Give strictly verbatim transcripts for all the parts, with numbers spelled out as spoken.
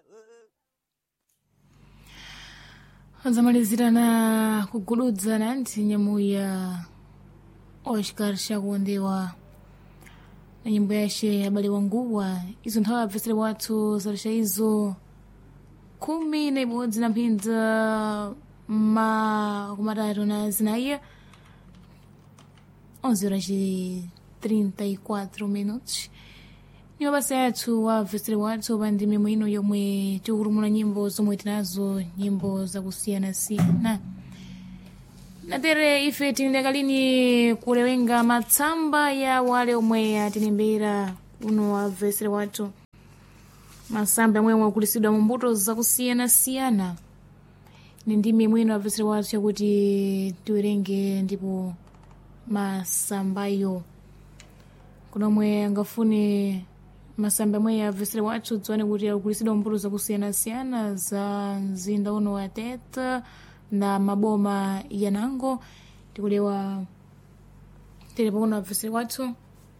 zamalizirana kuguludzana ndi nyimbo ya Oscar Shakuondewa na nyimbo yace abale wanguwa izo nthawi abvesere wathu zarisha izo kumi na ibodzi na mphinza ma kumatatu na zinayi onze horas e trinta e quatro minutos. Ni mabasa yathu wa abvesere wathu pa ndimi mwino yomwe tikulumula nyimbo zomwe tinazo, nyimbo zakusiyana-siyana. Natere ife tinilekalini kulewenga matsamba ya wale omwe atinembera uno abvesere wathu, masamba amwe wakulisidwa mu mbuto zakusiyana-siyana. Ni ndimi mwino abvesere wathu yakuti tiwerenge ndipo masambayo kunomwe angafune masamba amwe abvesere wathu dziwane kuti akulisidwa mbuto zakusiyana-siyana za mzinda uno wa Tete na maboma yanango tikulewa tili pauno abvesere wathu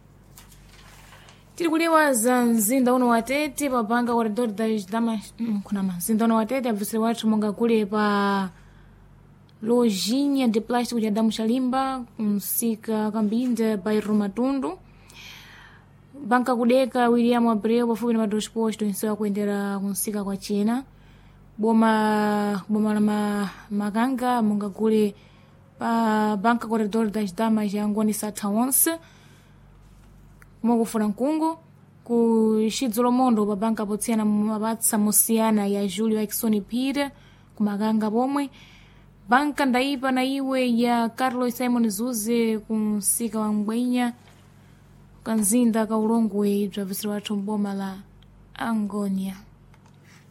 tili kulewa za mzinda uno wa Tete papanga corredor das damas kuna mzinda uno wa Tete abvesere wathu monga kule pa lojinha de plástico de Adamu Shalimba msika Kambinde bairro Matundu banka kudeka William Abreu pafupi na madoshi posto insoya kuendera kunsika kwa China boma boma la Maganga monga kule pa banka corredor das damas ya Ngoni Sata onse mogo Frankungu ku Shidzolomondo pa banka potsiana mapatsa mosiyana ya Julio Exxon Pire ku Maganga pomwe banka ndaipa na iwe ya Carlos Simon Zuze kumsika wa Ngwenya kanzinda ka ulongwe bzabvisira wathu mboma la Angonia.